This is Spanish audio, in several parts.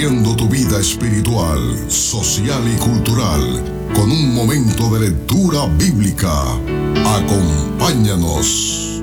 fortaleciendo tu vida espiritual, social y cultural con un momento de lectura bíblica. Acompáñanos.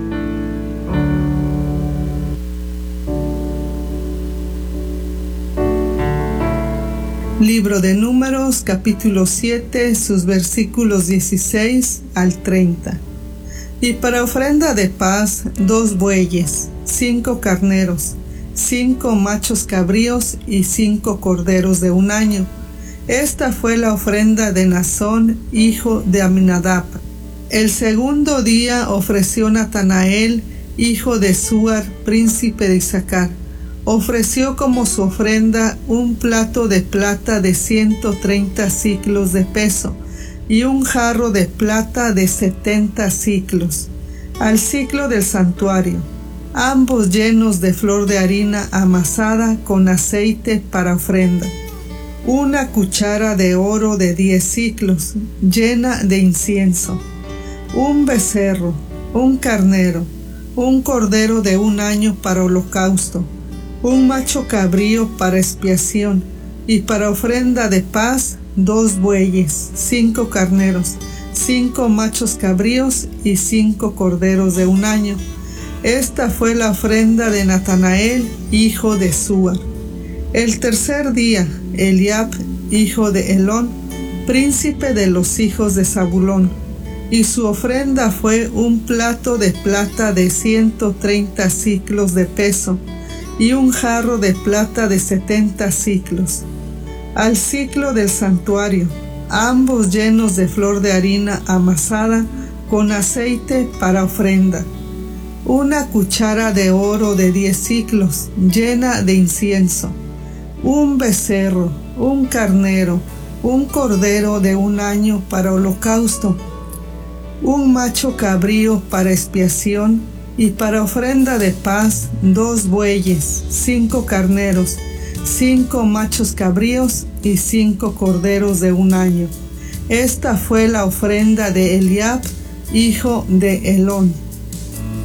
Libro de Números, capítulo 7, sus versículos 16 al 30. Y para ofrenda de paz, 2 bueyes, 5 carneros, 5 machos cabríos y 5 corderos de 1 año. Esta fue la ofrenda de Naasón, hijo de Aminadab. El segundo día ofreció Natanael, hijo de Suar, príncipe de Isaacar. Ofreció como su ofrenda un plato de plata de 130 siclos de peso y un jarro de plata de 70 siclos, al siclo del santuario, ambos llenos de flor de harina amasada con aceite para ofrenda. Una cuchara de oro de 10 siclos, llena de incienso. Un becerro, un carnero, un cordero de 1 año para holocausto, un macho cabrío para expiación, y para ofrenda de paz, 2 bueyes, 5 carneros, 5 machos cabríos y 5 corderos de 1 año. Esta fue la ofrenda de Natanael, hijo de Suar. El tercer día, Eliab, hijo de Helón, príncipe de los hijos de Zabulón, y su ofrenda fue un plato de plata de 130 siclos de peso, y un jarro de plata de 70 siclos, al siclo del santuario, ambos llenos de flor de harina amasada con aceite para ofrenda. Una cuchara de oro de 10 siclos, llena de incienso. Un becerro, un carnero, un cordero de 1 año para holocausto, un macho cabrío para expiación, y para ofrenda de paz, 2 bueyes, 5 carneros, 5 machos cabríos y 5 corderos de 1 año. Esta fue la ofrenda de Eliab, hijo de Helón.